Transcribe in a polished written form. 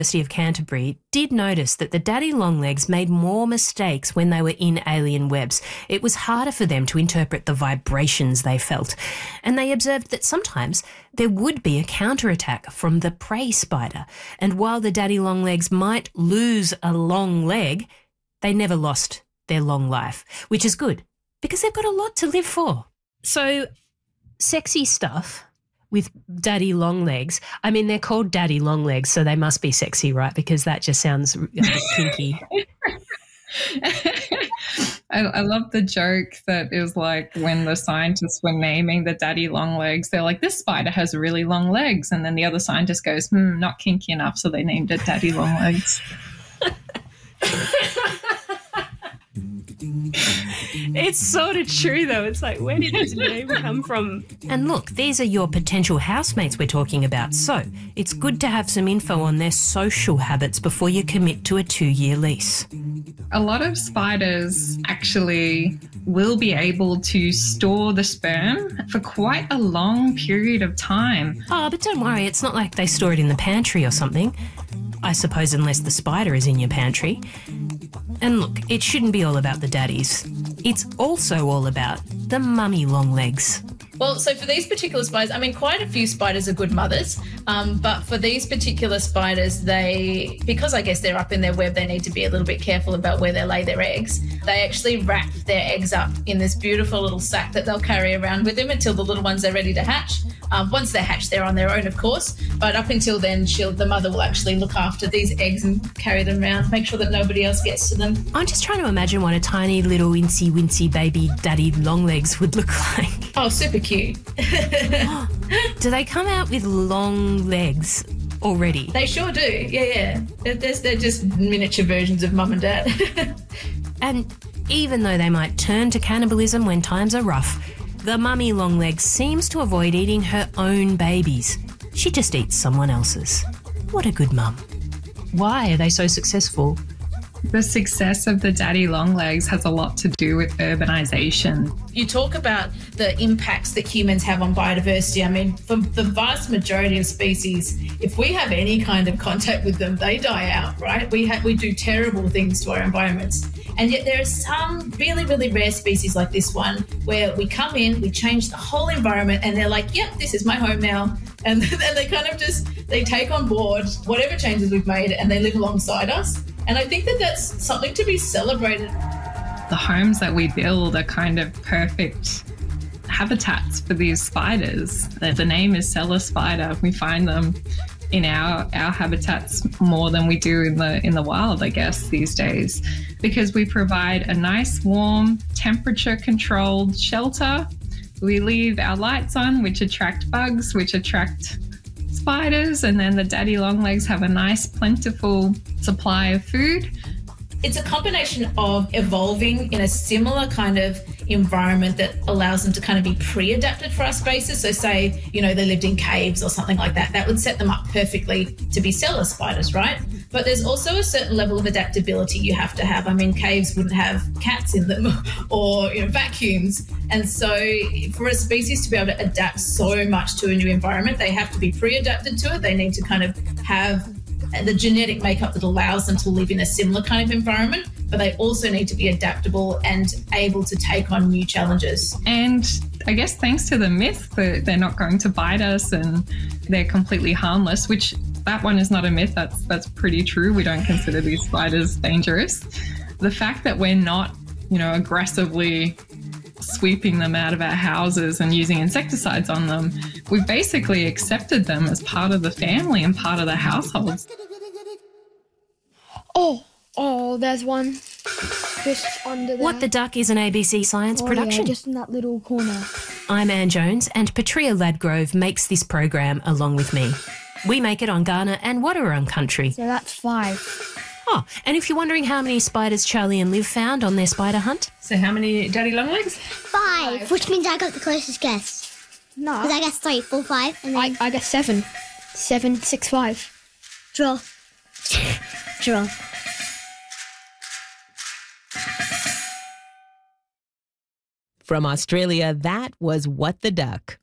University of Canterbury did notice that the daddy longlegs made more mistakes when they were in alien webs. It was harder for them to interpret the vibrations they felt. And they observed that sometimes there would be a counterattack from the prey spider. And while the daddy longlegs might lose a long leg, they never lost their long life, which is good because they've got a lot to live for. So, sexy stuff with daddy longlegs. I mean, they're called daddy longlegs, so they must be sexy, right? Because that just sounds a bit kinky. I love the joke that it was like when the scientists were naming the daddy longlegs, they're like, this spider has really long legs. And then the other scientist goes, not kinky enough, so they named it daddy longlegs. It's sort of true, though. It's like, where did this name come from? And look, these are your potential housemates we're talking about, so it's good to have some info on their social habits before you commit to a 2-year lease. A lot of spiders actually will be able to store the sperm for quite a long period of time. Oh, but don't worry, it's not like they store it in the pantry or something. I suppose unless the spider is in your pantry. And look, it shouldn't be all about the daddies. It's also all about the mummy longlegs. Well, so for these particular spiders, I mean, quite a few spiders are good mothers, but for these particular spiders, because I guess they're up in their web, they need to be a little bit careful about where they lay their eggs. They actually wrap their eggs up in this beautiful little sack that they'll carry around with them until the little ones are ready to hatch. Once they're hatched, they're on their own, of course, but up until then, the mother will actually look after these eggs and carry them around, make sure that nobody else gets to them. I'm just trying to imagine what a tiny little incy-wincy baby daddy longlegs would look like. Oh, super cute. Do they come out with long legs already? They sure do, yeah. They're just miniature versions of mum and dad. And even though they might turn to cannibalism when times are rough, the mummy longlegs seems to avoid eating her own babies. She just eats someone else's. What a good mum. Why are they so successful? The success of the daddy longlegs has a lot to do with urbanization. You talk about the impacts that humans have on biodiversity. I mean, for the vast majority of species, if we have any kind of contact with them, they die out, right? We do terrible things to our environments. And yet there are some really, really rare species like this one where we come in, we change the whole environment, and they're like, yep, this is my home now. And then they kind of they take on board whatever changes we've made and they live alongside us. And I think that that's something to be celebrated. The homes that we build are kind of perfect habitats for these spiders. The name is cellar spider. We find them in our habitats more than we do in the wild, I guess, these days, because we provide a nice, warm, temperature-controlled shelter. We leave our lights on, which attract bugs, which attract spiders, and then the daddy longlegs have a nice, plentiful supply of food. It's a combination of evolving in a similar kind of environment that allows them to kind of be pre-adapted for our spaces. So say, they lived in caves or something like that. That would set them up perfectly to be cellar spiders, right? But there's also a certain level of adaptability you have to have. I mean, caves wouldn't have cats in them or vacuums. And so for a species to be able to adapt so much to a new environment, they have to be pre-adapted to it. They need to kind of have the genetic makeup that allows them to live in a similar kind of environment, but they also need to be adaptable and able to take on new challenges. And I guess thanks to the myth that they're not going to bite us and they're completely harmless, which that one is not a myth, that's pretty true. We don't consider these spiders dangerous. The fact that we're not, aggressively sweeping them out of our houses and using insecticides on them, we've basically accepted them as part of the family and part of the household. Oh, there's one just under there. What the Duck is an ABC Science production. Yeah, just in that little corner. I'm Anne Jones, and Patria Ladgrove makes this program along with me. We make it on Kaurna and Wadawurrung country. So that's 5. Oh, and if you're wondering how many spiders Charlie and Liv found on their spider hunt. So how many daddy longlegs? 5, which means I got the closest guess. No. Because I guess 3, 4, 5, and then... I guess 7. 7, 6, 5. Draw. Draw. From Australia, that was What the Duck.